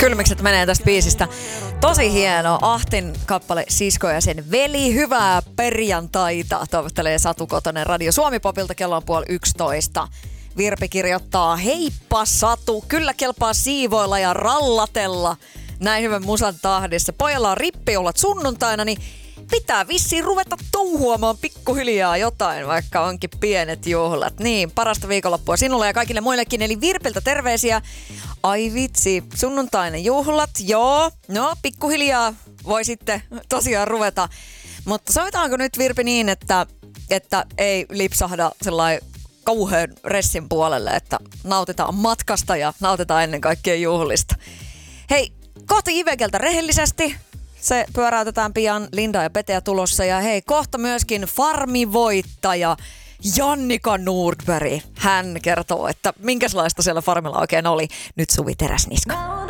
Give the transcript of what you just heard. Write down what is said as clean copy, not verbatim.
Kylmikset menee tästä biisistä. Tosi hieno. Ahtin kappale Sisko ja sen veli. Hyvää perjantaita. Toivottelee Satu Kotonen Radio Suomi-popilta. Kello on 10:30. Virpi kirjoittaa, heippa Satu. Kyllä kelpaa siivoilla ja rallatella. Näin hyvän musan tahdissa. Pojalla on rippijuhlat sunnuntaina, niin pitää vissiin ruveta touhuamaan pikkuhiljaa jotain, vaikka onkin pienet juhlat. Niin, parasta viikonloppua sinulle ja kaikille muillekin. Eli Virpiltä terveisiä. Ai vitsi, sunnuntainen juhlat, joo. No, pikkuhiljaa voi sitten tosiaan ruveta. Mutta sovitaanko nyt Virpi niin, että ei lipsahda sellainen kauhean ressin puolelle, että nautitaan matkasta ja nautitaan ennen kaikkea juhlista. Hei, kohta Jivekeltä rehellisesti. Se pyöräytetään pian. Linda ja Peteä tulossa. Ja hei, kohta myöskin farmivoittaja Jannika Nordberg. Hän kertoo, että minkälaista siellä farmilla oikein oli. Nyt Suvi Teräsniska.